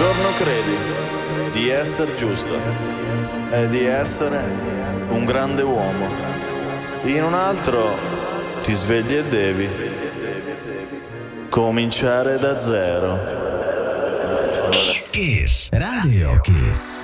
giorno credi di essere giusto e di essere un grande uomo. In un altro ti svegli e devi cominciare da zero. Kiss Radio Kiss.